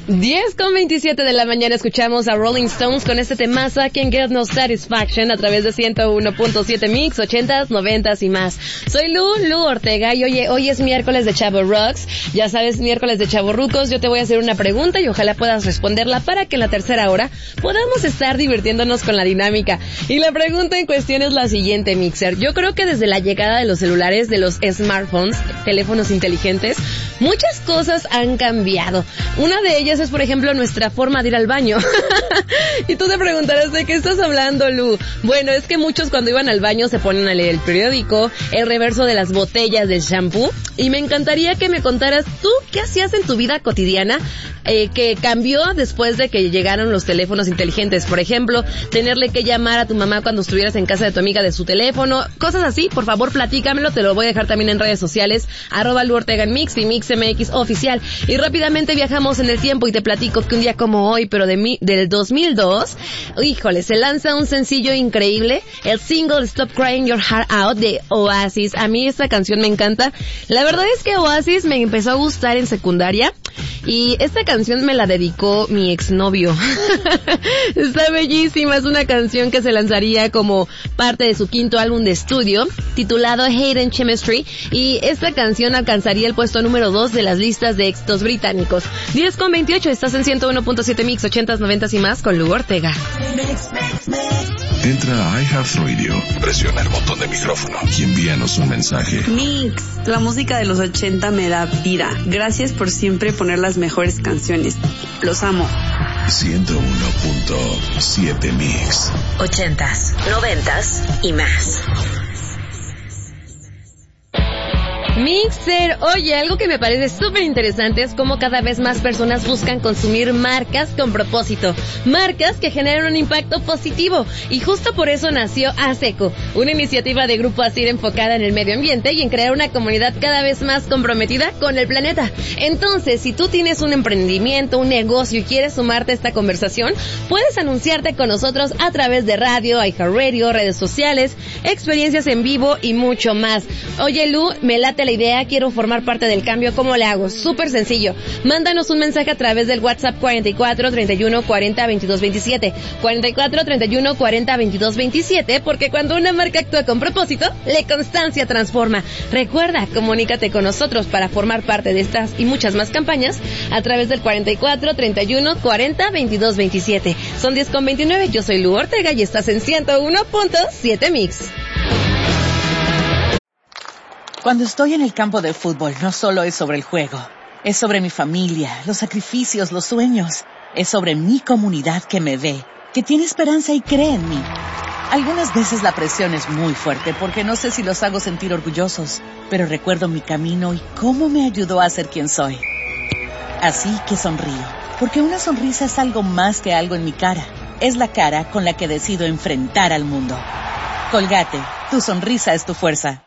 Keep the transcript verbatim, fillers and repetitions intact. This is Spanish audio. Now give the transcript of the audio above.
diez con veintisiete de la mañana escuchamos a Rolling Stones con este temazo Can't Get No Satisfaction a través de ciento uno punto siete Mix, ochentas, noventas y más. Soy Lu, Lu Ortega y oye, hoy es miércoles de Chavo Rocks. Ya sabes, miércoles de Chavo Rucos. Yo te voy a hacer una pregunta y ojalá puedas responderla para que en la tercera hora podamos estar divirtiéndonos con la dinámica. Y la pregunta en cuestión es la siguiente, Mixer. Yo creo que desde la llegada de los celulares, de los smartphones, teléfonos inteligentes, muchas cosas han cambiado. Una de ellas es, por ejemplo, nuestra forma de ir al baño. Y tú te preguntarás, ¿de qué estás hablando, Lu? Bueno, es que muchos cuando iban al baño se ponen a leer el periódico, el reverso de las botellas de shampoo, y me encantaría que me contaras tú qué hacías en tu vida cotidiana eh, que cambió después de que llegaron los teléfonos inteligentes. Por ejemplo, tenerle que llamar a tu mamá cuando estuvieras en casa de tu amiga de su teléfono, cosas así. Por favor, platícamelo, te lo voy a dejar también en redes sociales, arroba Lu Ortega en Mix y Mix M X oficial. Y rápidamente viajamos en el tiempo y te platico que un día como hoy, pero de mi, del dos mil dos, híjole, se lanza un sencillo increíble, el single Stop Crying Your Heart Out de Oasis. A mí esta canción me encanta. La verdad es que Oasis me empezó a gustar en secundaria y esta canción me la dedicó mi exnovio. Está bellísima, es una canción que se lanzaría como parte de su quinto álbum de estudio titulado Hate and Chemistry, y esta canción alcanzaría el puesto número dos de las listas de éxitos británicos. diez con veintiocho, estás en ciento uno punto siete Mix, ochentas, noventas y más con Lu Ortega. Entra a iHeartRadio, presiona el botón de micrófono y envíanos un mensaje. Mix, la música de los ochenta me da vida. Gracias por siempre poner las mejores canciones. Los amo. ciento uno punto siete Mix. Ochentas, noventas y más. Mixer, oye, algo que me parece súper interesante es cómo cada vez más personas buscan consumir marcas con propósito, marcas que generan un impacto positivo, y justo por eso nació ASECO, una iniciativa de Grupo ASIR enfocada en el medio ambiente y en crear una comunidad cada vez más comprometida con el planeta. Entonces, si tú tienes un emprendimiento, un negocio y quieres sumarte a esta conversación, puedes anunciarte con nosotros a través de radio, iHeartRadio, redes sociales, experiencias en vivo y mucho más. Oye, Lu, me late la idea, quiero formar parte del cambio, ¿cómo le hago? Súper sencillo, mándanos un mensaje a través del WhatsApp cuarenta y cuatro, treinta y uno, cuarenta, veintidós, veintisiete, cuarenta y cuatro, treinta y uno, cuarenta, veintidós, veintisiete, porque cuando una marca actúa con propósito, la constancia transforma. Recuerda, comunícate con nosotros para formar parte de estas y muchas más campañas a través del cuarenta y cuatro, treinta y uno, cuarenta, veintidós, veintisiete. Son diez con veintinueve, yo soy Lu Ortega y estás en ciento uno punto siete Mix. Cuando estoy en el campo de fútbol, no solo es sobre el juego. Es sobre mi familia, los sacrificios, los sueños. Es sobre mi comunidad que me ve, que tiene esperanza y cree en mí. Algunas veces la presión es muy fuerte porque no sé si los hago sentir orgullosos, pero recuerdo mi camino y cómo me ayudó a ser quien soy. Así que sonrío, porque una sonrisa es algo más que algo en mi cara. Es la cara con la que decido enfrentar al mundo. Colgate, tu sonrisa es tu fuerza.